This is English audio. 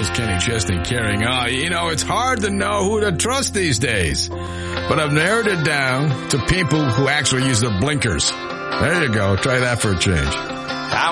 host, Kenny Chesney, carrying on. It's hard to know who to trust these days. But I've narrowed it down to people who actually use their blinkers. There you go. Try that for a change.